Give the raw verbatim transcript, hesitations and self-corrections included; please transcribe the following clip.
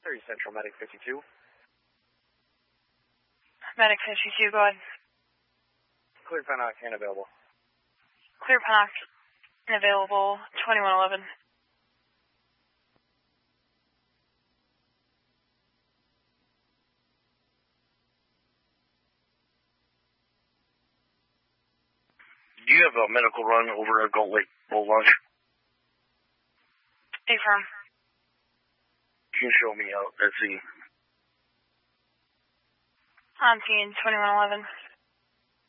thirty Central, Medic fifty-two. Medic fifty-two, go ahead. Clear Pennock and available. Clear Pennock and available, twenty-one eleven. Do you have a medical run over at Gold Lake Boat Launch? Affirm. You can show me out at sea. On scene, twenty-one eleven.